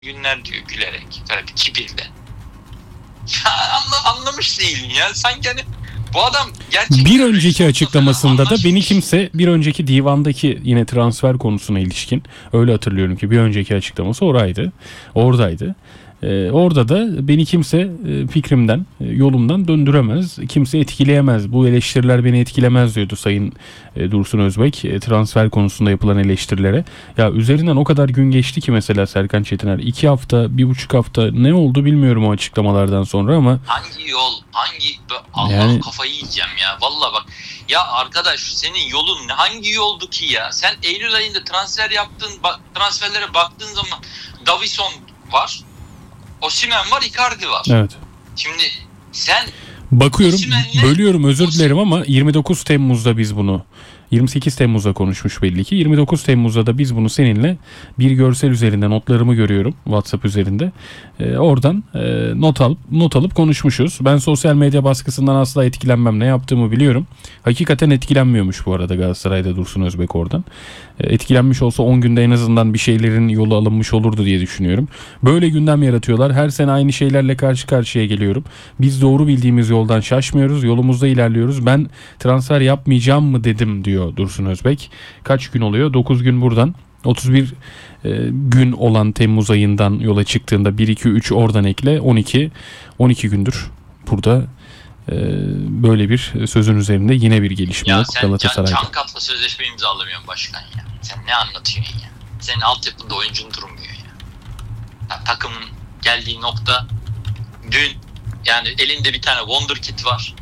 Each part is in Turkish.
günler diyor gülerek. Böyle bir kibirle. Ya anlamış değilim ya. Sanki hani bu adam gerçekten... Bir önceki açıklamasında da beni kimse bir önceki divandaki yine transfer konusuna ilişkin öyle hatırlıyorum ki bir önceki açıklaması oradaydı. Orada da beni kimse fikrimden, yolumdan döndüremez, kimse etkileyemez. Bu eleştiriler beni etkilemez diyordu Sayın Dursun Özbek transfer konusunda yapılan eleştirilere. Ya üzerinden o kadar gün geçti ki mesela Serkan Çetiner 2 hafta, 1,5 hafta ne oldu bilmiyorum o açıklamalardan sonra ama hangi yol, Allah yani... kafayı yiyeceğim ya. Vallahi bak ya arkadaş, senin yolun hangi yoldu ki ya? Sen Eylül ayında transfer yaptın, transferlere baktığın zaman Davison var, Osimhen var, Icardi var. Evet. Şimdi sen bakıyorum, Osimhen'le... bölüyorum, özür dilerim ama 29 Temmuz'da biz bunu 28 Temmuz'da konuşmuş belli ki. 29 Temmuz'da da biz bunu seninle bir görsel üzerinde, notlarımı görüyorum WhatsApp üzerinde. Oradan not alıp konuşmuşuz. Ben sosyal medya baskısından asla etkilenmem. Ne yaptığımı biliyorum. Hakikaten etkilenmiyormuş bu arada Galatasaray'da Dursun Özbek oradan. Etkilenmiş olsa 10 günde en azından bir şeylerin yolu alınmış olurdu diye düşünüyorum. Böyle gündem yaratıyorlar. Her sene aynı şeylerle karşı karşıya geliyorum. Biz doğru bildiğimiz yoldan şaşmıyoruz. Yolumuzda ilerliyoruz. Ben transfer yapmayacağım mı dedim diyor Dursun Özbek. Kaç gün oluyor? 9 gün buradan. 31 gün olan Temmuz ayından yola çıktığında 1, 2, 3 oradan ekle 12 gündür burada böyle bir sözün üzerinde yine bir gelişme yok Galatasaray'da. Ya sen Cankat'la sözleşme imzalamıyorsun başkan ya. Sen ne anlatıyorsun ya? Senin altyapında oyuncun durmuyor ya. Takımın geldiği nokta dün, yani elinde bir tane wonderkid var.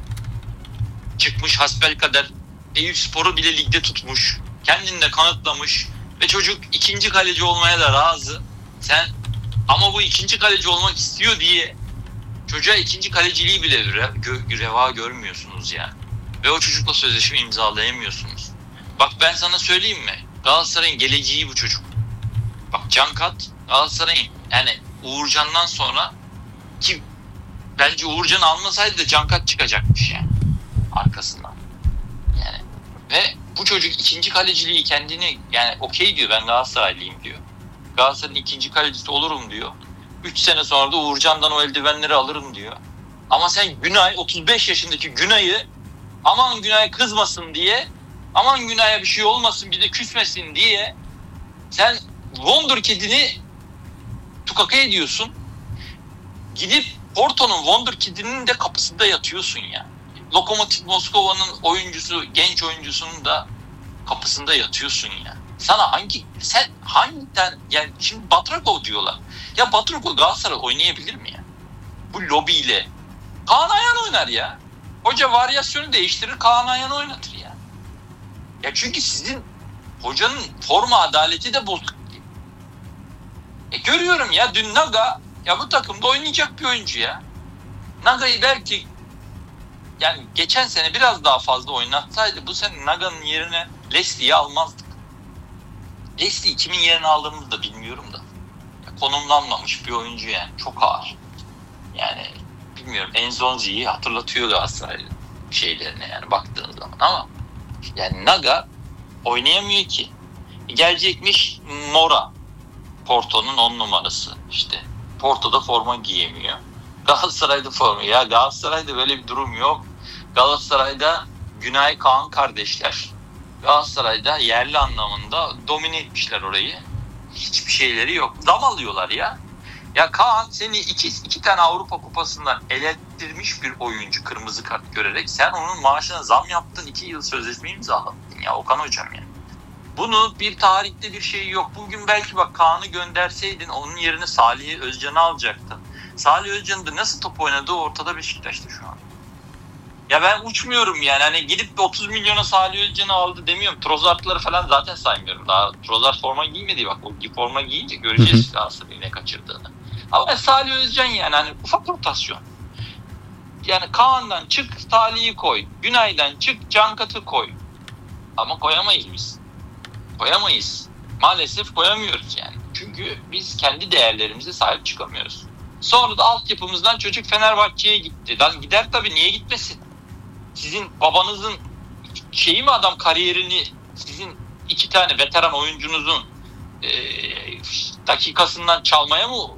Çıkmış hasbelkader Eyüpspor'u bile ligde tutmuş. Kendini de kanıtlamış. Ve çocuk ikinci kaleci olmaya da razı. Sen ama bu ikinci kaleci olmak istiyor diye çocuğa ikinci kaleciliği bile reva görmüyorsunuz ya. Ve o çocukla sözleşme imzalayamıyorsunuz. Bak ben sana söyleyeyim mi? Galatasaray'ın geleceği bu çocuk. Bak Cankat Galatasaray'ın, yani Uğurcan'dan sonra, ki bence Uğurcan'ı almasaydı da Cankat çıkacakmış yani arkasından. Yani ve bu çocuk ikinci kaleciliği kendini, yani okey diyor, ben Galatasaraylıyım diyor. Galatasaray'ın ikinci kalecisi olurum diyor. 3 sene sonra da Uğurcan'dan o eldivenleri alırım diyor. Ama sen Günay, 35 yaşındaki Günay'ı, aman Günay kızmasın diye, aman Günay'a bir şey olmasın, bir de küsmesin diye sen Wonderkid'ini tukaka ediyorsun. Gidip Porto'nun Wonderkid'inin de kapısında yatıyorsun ya. Lokomotiv Moskova'nın oyuncusu, genç oyuncusunun da kapısında yatıyorsun ya. Sen hangiden, yani şimdi Batrakov diyorlar. Ya Batrakov Galatasaray oynayabilir mi ya? Bu lobiyle. Kaan Ayhan oynar ya. Hoca varyasyonu değiştirir, Kaan Ayhan oynatır ya. Ya çünkü sizin hocanın forma adaleti de bozuk. Görüyorum ya, dün Naga, ya bu takımda oynayacak bir oyuncu ya. Naga'yı belki, yani geçen sene biraz daha fazla oynatsaydı bu sene Naga'nın yerine Leslie'yi almazdık. Leslie'yi kimin yerine aldığımızı da bilmiyorum da. Ya, konumlanmamış bir oyuncu yani. Çok ağır. Yani bilmiyorum, Enzonzi'yi hatırlatıyor Galatasaray şeylerine yani baktığın zaman, ama yani Naga oynayamıyor ki. Gelecekmiş Mora, Porto'nun 10 numarası işte. Porto'da forma giyemiyor. Galatasaray'da forma. Ya Galatasaray'da böyle bir durum yok. Galatasaray'da Günay Kaan kardeşler. Galatasaray'da yerli anlamında domine etmişler orayı. Hiçbir şeyleri yok. Zam alıyorlar ya. Ya Kaan seni iki tane Avrupa Kupası'ndan elettirmiş bir oyuncu, kırmızı kart görerek. Sen onun maaşına zam yaptın, 2 yıl sözleşme imzaladın ya Okan hocam ya. Bunu bir tarihte bir şey yok. Bugün belki bak Kaan'ı gönderseydin onun yerine Salih Özcan'ı alacaktın. Salih Özcan'ın da nasıl top oynadığı ortada Beşiktaş'ta şu an. Ya ben uçmuyorum yani. Hani gidip de 30 milyona Salih Özcan'ı aldı demiyorum. Trossard'ları falan zaten saymıyorum. Daha Trossard forma giymedi. Bak o forma giyince göreceğiz Galatasaray'ın ne kaçırdığını. Ama Salih Özcan yani hani ufak rotasyon. Yani Kaan'dan çık Salih'i koy. Günay'dan çık Cankat'ı koy. Ama koyamayız biz. Koyamayız. Maalesef koyamıyoruz yani. Çünkü biz kendi değerlerimize sahip çıkamıyoruz. Sonra da altyapımızdan çocuk Fenerbahçe'ye gitti. Lan gider tabii, niye gitmesin? Sizin babanızın şeyi mi adam, kariyerini sizin 2 tane veteran oyuncunuzun dakikasından çalmaya mı